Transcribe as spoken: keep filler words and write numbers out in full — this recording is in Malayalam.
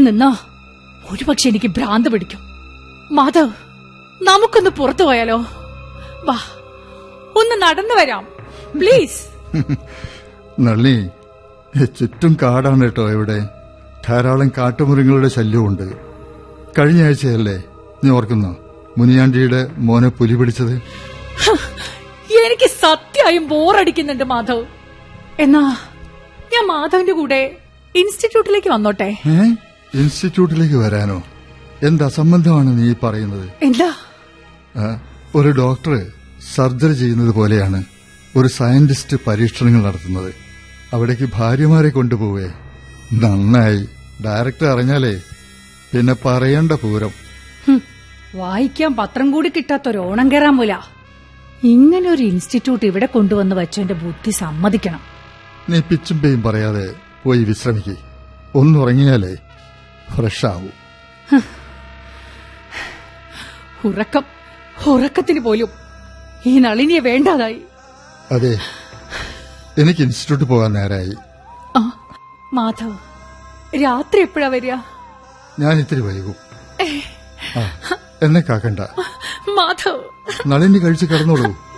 നിന്നോ ഒരുപക്ഷെ എനിക്ക് ഭ്രാന്ത് പിടിക്കും. മാധവ്, നമുക്കൊന്ന് പുറത്തു പോയാലോ? വാ, ഒന്ന് നടന്നു വരാം പ്ലീസ്. നളിനി, ചുറ്റും കാടാണ് കേട്ടോ. ഇവിടെ ധാരാളം കാട്ടുമൃഗങ്ങളുടെ ശല്യമുണ്ട്. കഴിഞ്ഞ ആഴ്ചയല്ലേ നീ ഓർക്കുന്നോ മുനിയാണ്ടിയുടെ മോനെ പുലി പിടിച്ചത്? എനിക്ക് സത്യമായും ബോറടിക്കുന്നുണ്ട് മാധവ്. എന്നാ ഞാൻ മാധവിന്റെ കൂടെ ഇൻസ്റ്റിറ്റ്യൂട്ടിലേക്ക് വന്നോട്ടെ? ഇൻസ്റ്റിറ്റ്യൂട്ടിലേക്ക് വരാനോ? എന്താ സംബന്ധമാണ് നീ പറയുന്നത്? എന്താ? ഒരു ഡോക്ടർ സർജറി ചെയ്യുന്നത് പോലെയാണ് ഒരു സയന്റിസ്റ്റ് പരീക്ഷണങ്ങൾ നടത്തുന്നത്. അവിടേക്ക് ഭാര്യമാരെ കൊണ്ടുപോവേ. നന്നായി. ഡയറക്ടർ അറിഞ്ഞാലേ പിന്നെ പറയേണ്ട പൂരം. വായിക്കാൻ പത്രം കൂടി കിട്ടാത്തൊരു ഓണം കയറാൻ പോല. ഇങ്ങനെ ഒരു ഇൻസ്റ്റിറ്റ്യൂട്ട് ഇവിടെ കൊണ്ടുവന്ന് വെച്ചെന്റെ ബുദ്ധി സമ്മതിക്കണം. നീ പിച്ചും പേയും പറയാതെ പോയി വിശ്രമിക്കേ. ഒന്നുറങ്ങിയാലേ ഫ്രഷ് ആവൂ. ഉറക്കം ഉറക്കത്തിന് പോലും ഈ നളിനിയെ വേണ്ടാതായി. അതെ, എനിക്ക് ഇൻസ്റ്റിറ്റ്യൂട്ട് പോകാൻ നേരായി. മാധവ്, രാത്രി എപ്പോഴാ വരിക? ഞാൻ ഇത്തിരി വൈകും. എന്നെ കാക്കണ്ട. മാധവ്, നളിനി കഴിച്ച് കിടന്നോളൂ.